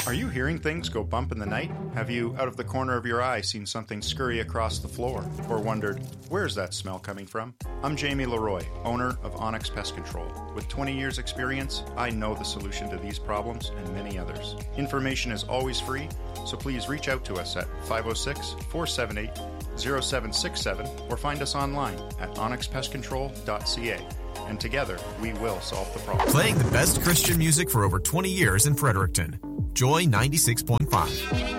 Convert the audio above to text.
Are you hearing things go bump in the night? Have you, out of the corner of your eye, seen something scurry across the floor? Or wondered, where's that smell coming from? I'm Jamie Leroy, owner of Onyx Pest Control. With 20 years experience, I know the solution to these problems and many others. Information is always free, so please reach out to us at 506-478-0767 or find us online at onyxpestcontrol.ca. And together, we will solve the problem. Playing the best Christian music for over 20 years in Fredericton. Joy 96.5.